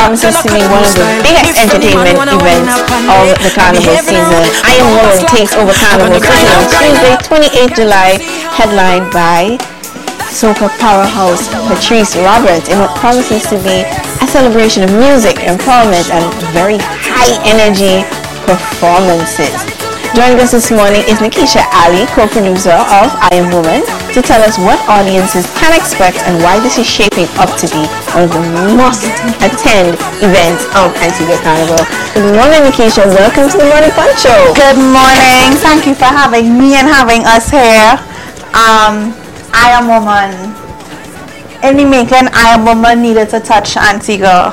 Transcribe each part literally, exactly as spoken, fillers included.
promises to be one of the biggest entertainment events of the carnival season. I Am Woman takes over Carnival City on Tuesday, twenty-eighth of July, headlined by soca powerhouse Patrice Roberts in what promises to be a celebration of music, empowerment, and very high energy performances. Joining us this morning is Nikisha Ali, co-producer of I Am Woman, to tell us what audiences can expect and why this is shaping up to be one of the must-attend events of Antigua Carnival. Good morning, Nikisha. Welcome to the Morning Fun Show. Good morning. Thank you for having me and having us here. Um, I Am Woman. In the making, I Am Woman needed to touch Antigua.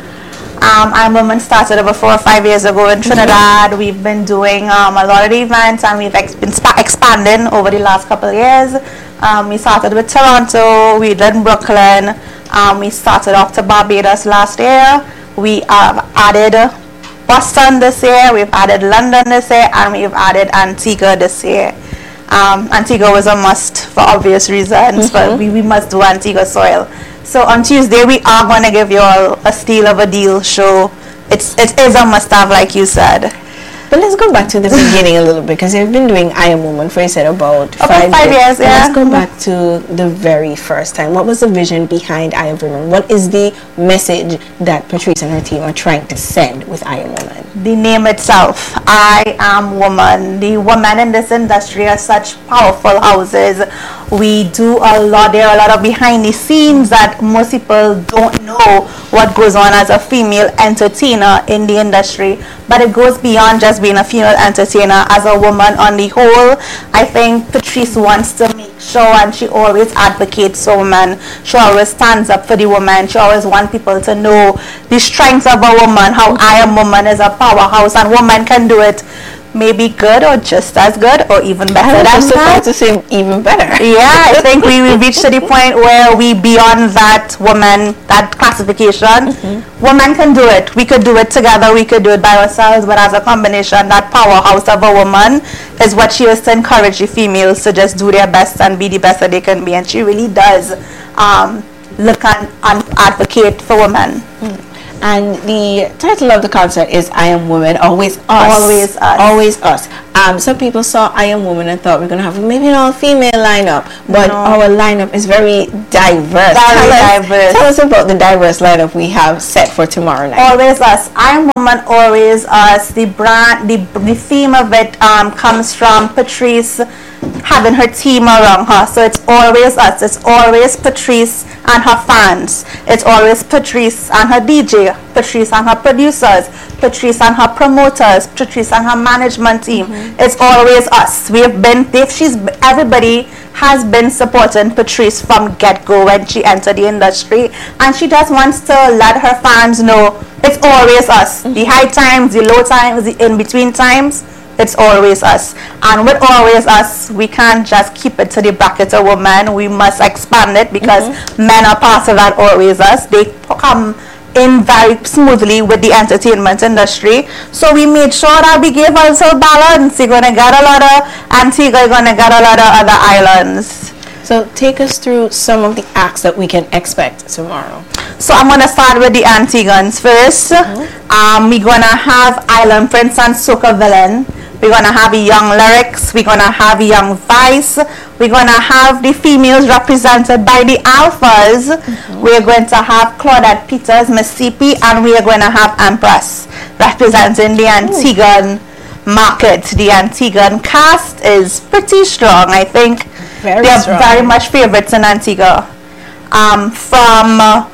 Um, I Am Woman started over four or five years ago in Trinidad. We've been doing um, a lot of events, and we've ex- been sp- expanding over the last couple of years. Um, we started with Toronto, we did Brooklyn, um, we started off to Barbados last year. We have added Boston this year, we've added London this year, and we've added Antigua this year. Um, Antigua was a must for obvious reasons, mm-hmm. but we, we must do Antigua soil. So on Tuesday, we are going to give you all a steal of a deal show. It's, it is a must-have, like you said. But let's go back to the beginning a little bit, because you've been doing I Am Woman for, you said, about about five, five years. years yeah. Let's go back to the very first time. What was the vision behind I Am Woman? What is the message that Patrice and her team are trying to send with I Am Woman? The name itself, I Am Woman. The women in this industry are such powerful houses. We do a lot, there are a lot of behind the scenes that most people don't know what goes on as a female entertainer in the industry. But it goes beyond just being a female entertainer. As a woman on the whole, I think Patrice wants to make sure, and she always advocates for women. She always stands up for the woman. She always wants people to know the strength of a woman, how I Am Woman is a powerhouse, and woman can do it maybe good or just as good or even better than that. I was to say even better. Yeah, I think we will reach to the point where we beyond that woman, that classification. Mm-hmm. Woman can do it. We could do it together. We could do it by ourselves, but as a combination, that powerhouse of a woman is what she is to encourage the females to just do their best and be the best that they can be. And she really does um, look and, and advocate for women. Mm. And the title of the concert is I Am Woman, Always Us. Always Us. Always Us. Um, some people saw I Am Woman and thought we're going to have maybe an all-female lineup. But no. Our lineup is very diverse. Very tell diverse. Us, tell us about the diverse lineup we have set for tomorrow night. Always Us. I Am Woman, Always Us. The brand, the, the theme of it um, comes from Patrice having her team around her. So it's always us. It's always Patrice and her fans. It's always Patrice and her D J, Patrice and her producers, Patrice and her promoters, Patrice and her management team. Mm-hmm. It's always us. We have been, if she's, everybody has been supporting Patrice from get-go when she entered the industry, and she just wants to let her fans know it's always us. Mm-hmm. The high times, the low times, the in-between times, it's always us. And with always us, we can't just keep it to the bracket of women. We must expand it, because mm-hmm. men are part of that always us. They come in very smoothly with the entertainment industry. So we made sure that we gave us a balance. You're going to get a lot of Antigua, you're going to get a lot of other islands. So take us through some of the acts that we can expect tomorrow. So I'm going to start with the Antiguans first. Mm-hmm. Um, we're going to have Island Prince and Soca Villain. We're going to have Young Lyrics. We're going to have Young Vice. We're going to have the females represented by the Alphas. Mm-hmm. We're going to have Claudette Peters, Mississippi, and we are going to have Empress representing the Antiguan Ooh. market. The Antiguan cast is pretty strong, I think. Very They're strong. very much favorites in Antigua. Um, from uh,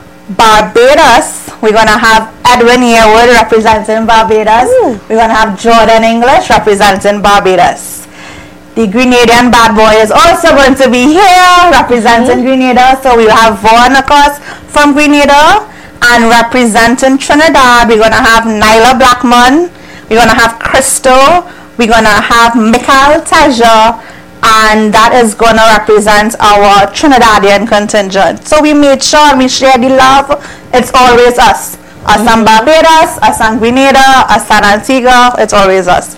Barbados, we're going to have Edwin Yearwood representing Barbados. Ooh. We're going to have Jordan English representing Barbados. The Grenadian Bad Boy is also going to be here representing mm-hmm. Grenada. So we have Vaughn, of course, from Grenada. And representing Trinidad, we're going to have Nyla Blackman. We're going to have Crystal. We're going to have Mikhail Taja. And that is going to represent our Trinidadian contingent. So we made sure we share the love. It's always us. Us mm-hmm. and Barbados, us and Grenada, us and Antigua. It's always us.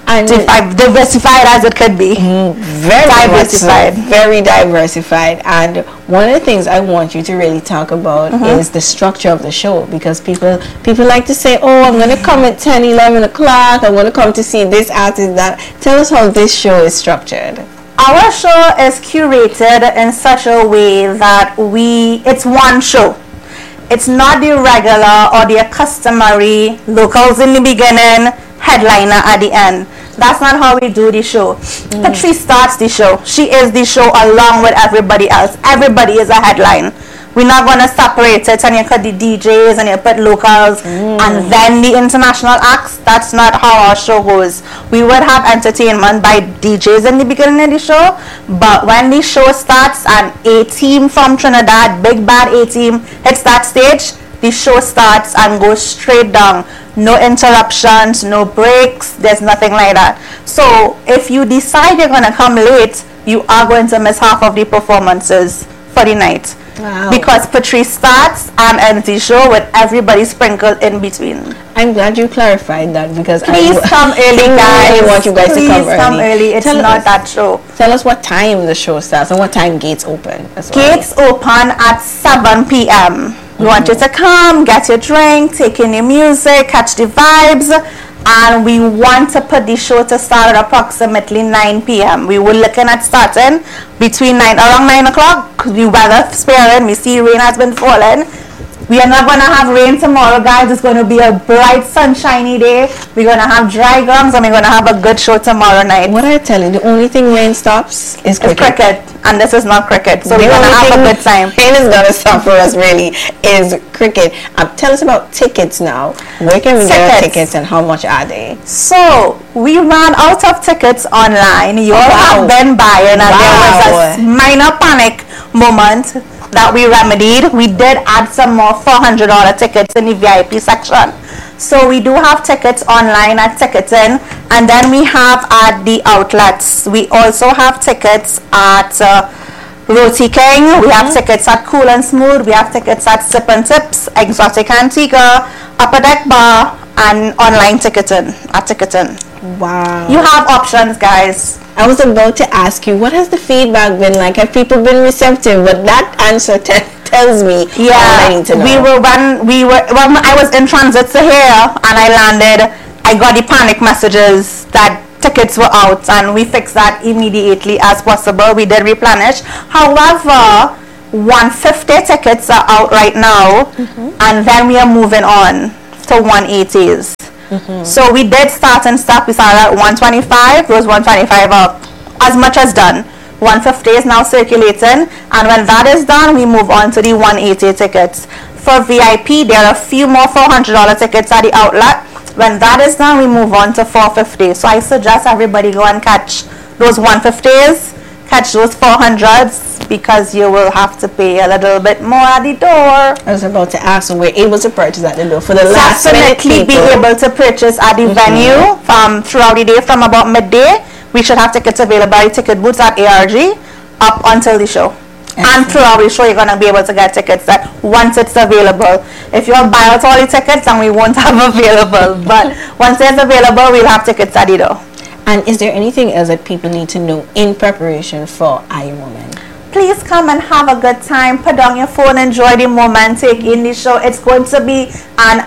And diversified as it could be. Very diversified. So, very diversified. And one of the things I want you to really talk about mm-hmm. is the structure of the show, because people people like to say, oh, I'm going to come at ten, eleven o'clock. I'm going to come to see this artist, that. Tell us how this show is structured. Our show is curated in such a way that we, it's one show. It's not the regular or the customary locals in the beginning, headliner at the end. That's not how we do the show. Mm. Patrice starts the show. She is the show along with everybody else. Everybody is a headline. We're not going to separate it and you put the D Js and you put locals mm. and then the international acts. That's not how our show goes. We would have entertainment by D Js in the beginning of the show, but when the show starts and A-Team from Trinidad, Big Bad A-Team, hits that stage, the show starts and goes straight down. No interruptions, no breaks, there's nothing like that. So if you decide you're going to come late, you are going to miss half of the performances for the night. Wow. Because Patrice starts and ends the show with everybody sprinkled in between. I'm glad you clarified that, because please I come early, guys. I want you guys please to come early. come early. It's tell not us, that show. Tell us what time the show starts and what time gates open as well. Gates open at seven p m We mm-hmm. want you to come, get your drink, take in your music, catch the vibes. And we want to put the show to start at approximately nine p m We were looking at starting between nine, around nine o'clock. The weather sparing, we see rain has been falling. We are not going to have rain tomorrow, guys. It's going to be a bright, sunshiny day. We're going to have dry gums and we're going to have a good show tomorrow night. What I tell you, the only thing rain stops is cricket. It's cricket. And this is not cricket. So the we're going to have a good time. Rain is going to stop for us, really, is cricket. Um, tell us about tickets now. Where can we tickets. get our tickets and how much are they? So, we ran out of tickets online. You all wow. have been buying and wow. there was a minor panic moment that we remedied. We did add some more four hundred dollar tickets in the V I P section. So we do have tickets online at Ticketing, and then we have at the outlets. We also have tickets at uh, Roti King. We have mm-hmm. tickets at Cool and Smooth. We have tickets at Sip and Tips, Exotic Antigua, Upper Deck Bar, and online ticketing at Ticketing. Wow. You have options, guys. I was about to ask you, what has the feedback been like? Have people been receptive? But that answer t- tells me yeah, all I need to know. We were when we were when I was in transit to here and I landed, I got the panic messages that tickets were out, and we fixed that immediately as possible. We did replenish. However, one hundred fifty tickets are out right now, mm-hmm. and then we are moving on to one hundred eighties. Mm-hmm. So we did start and stop. We started at one twenty-five. Those one twenty-five are as much as done. one fifty is now circulating, and when that is done, we move on to the one eighty tickets. For V I P, there are a few more four hundred dollar tickets at the outlet. When that is done, we move on to four fifty. So I suggest everybody go and catch those one fifties, catch those four hundreds, because you will have to pay a little bit more at the door. I was about to ask, so we're able to purchase at the door for the last minute people. Definitely be able to purchase at the mm-hmm. venue from throughout the day from about midday. We should have tickets available at ticket booths at A R G up until the show. Excellent. And throughout the show, you're going to be able to get tickets that once it's available. If you buy out all the tickets, then we won't have available. But once it's available, we'll have tickets at the door. And is there anything else that people need to know in preparation for Iron Woman? Please come and have a good time. Put down your phone, enjoy the moment, take in the show. It's going to be an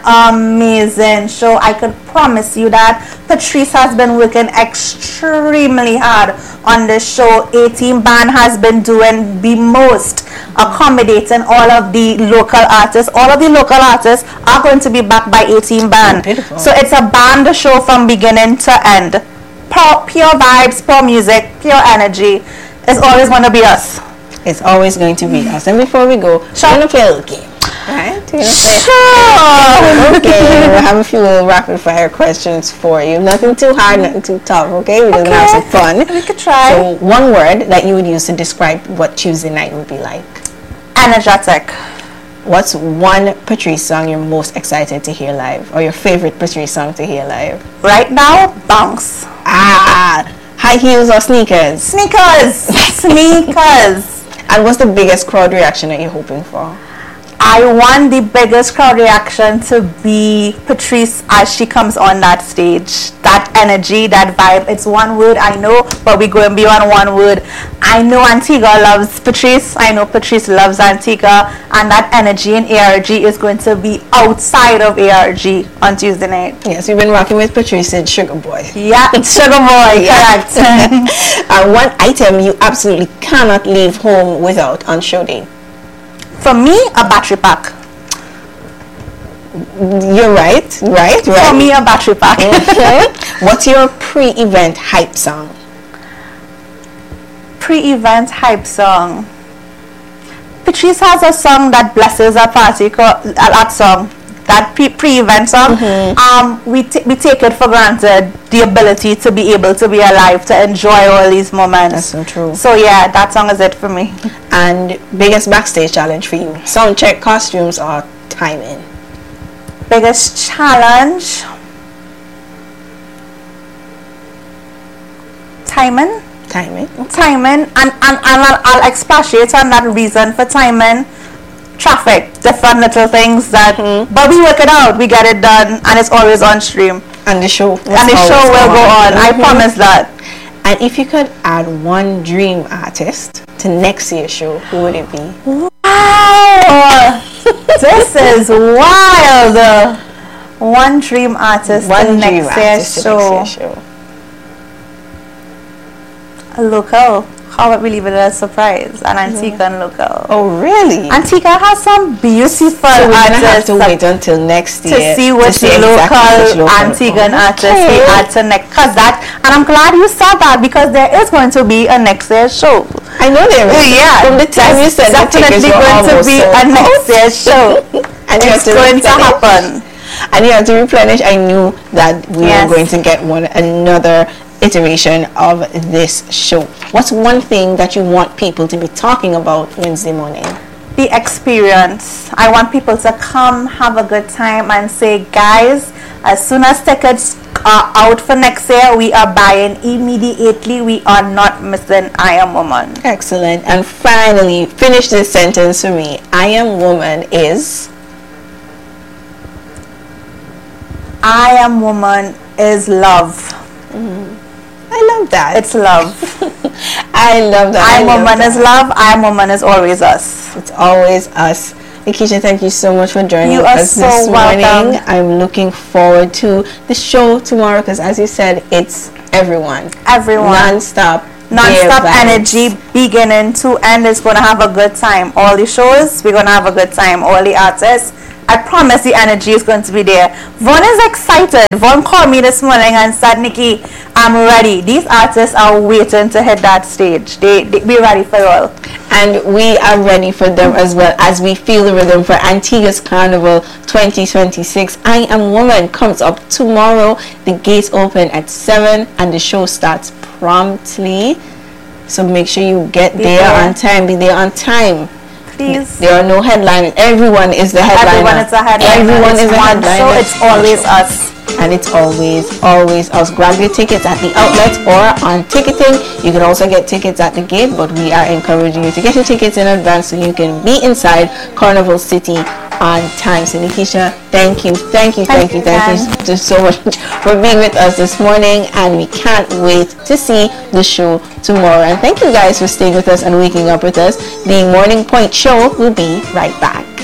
amazing show. I could promise you that. Patrice has been working extremely hard on this show. A-Team Band has been doing the most, accommodating all of the local artists. All of the local artists are going to be backed by A-Team Band. Oh, so it's a band show from beginning to end. Pure, pure vibes, pure music, pure energy. It's always going to be us. It's always going to be us. And before we go, sure. we're going to play a little game. Right? Play sure. Okay. We'll have a few little rapid fire questions for you. Nothing too hard, nothing too tough. Okay? We're just okay. going to have some fun. We could try. So, one word that you would use to describe what Tuesday night would be like. Energetic. What's one Patrice song you're most excited to hear live? Or your favorite Patrice song to hear live? Right now, Bounce. Ah. High heels or sneakers? Sneakers. Sneakers. And what's the biggest crowd reaction that you're hoping for? I want the biggest crowd reaction to be Patrice as she comes on that stage. That energy, that vibe. It's one word, I know, but we're going beyond one word. I know Antigua loves Patrice. I know Patrice loves Antigua. And that energy in A R G is going to be outside of A R G on Tuesday night. Yes, we've been rocking with Patrice and Sugar Boy. Yeah, it's Sugar Boy, correct. uh, one item you absolutely cannot leave home without on show day. For me, a battery pack. You're right, right, right. For me, a battery pack. Mm-hmm. What's your pre-event hype song? Pre-event hype song. Patrice has a song that blesses a party, called, uh, that song. That pre- pre-event song, mm-hmm. um, we, t- we take it for granted, the ability to be able to be alive, to enjoy all these moments. That's so true. So yeah, that song is it for me. And biggest backstage challenge for you? Sound check, costumes, or timing? Biggest challenge? Timing? Timing. Okay. Timing, and, and, and I'll, I'll expatiate on that reason for timing. Traffic, different little things that, mm-hmm. but we work it out, we get it done, and it's always on stream. And the show, and the show will go on. Mm-hmm. I promise that. And if you could add one dream artist to next year's show, who would it be? Wow, this is wild. One dream artist one to dream next artist year's to show. next year's show. A local. How about we leave it as a surprise? An Antigua and local. Oh, really? Antigua has some beautiful so we're artists. Have to wait until next year to see which to see local, exactly which local Antiguan oh, artists okay. we add to next. Cause that, and I'm glad you said that because there is going to be a next year's show. I know there is. Yeah, from the time you said definitely going to be a next year's show. And it's to going to happen. And you have to replenish. I knew that we yes. were going to get one another iteration of this show. What's one thing that you want people to be talking about Wednesday morning? The experience. I want people to come, have a good time, and say, guys, as soon as tickets are out for next year, we are buying immediately. We are not missing I Am Woman. Excellent. And finally, finish this sentence for me. I Am Woman is... I Am Woman is love. Mm-hmm. I love that. It's love. I love that. I Am I Woman that. is love. I Am Woman is always us. It's always us. Nikisha, thank you so much for joining you us so this morning. Welcome. I'm looking forward to the show tomorrow because, as you said, it's everyone. Everyone. Non-stop. Non-stop energy, beginning to end. Is going to have a good time. All the shows, we're going to have a good time. All the artists. I promise the energy is going to be there. Vaughn is excited. Vaughn called me this morning and said, Nikki, I'm ready. These artists are waiting to hit that stage. They, they be ready for all. And we are ready for them as well as we feel the rhythm for Antigua's Carnival twenty twenty-six. I Am Woman comes up tomorrow. The gates open at seven and the show starts promptly. So make sure you get be there, there on time. Be there on time. Please. There are no headliners. Everyone is the headliner. Everyone is a headliner. Everyone it's is a headliner. So it's always us. And it's always, always us. Grab your tickets at the outlets or on ticketing. You can also get tickets at the gate, but we are encouraging you to get your tickets in advance so you can be inside Carnival City on time. So Nikisha, thank you, thank you, thank, thank you, thank you, thank you so much for being with us this morning, and we can't wait to see the show tomorrow. And thank you guys for staying with us and waking up with us. The Morning Point Show will be right back.